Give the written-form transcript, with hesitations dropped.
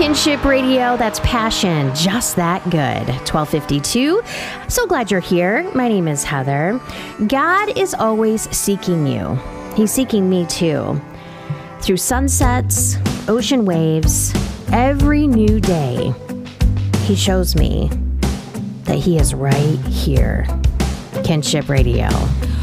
Kinship Radio, that's passion, just that good. 1252. So glad you're here. My name is Heather. God is always seeking you. He's seeking me too. Through sunsets, ocean waves, every new day, He shows me that He is right here. Kinship Radio.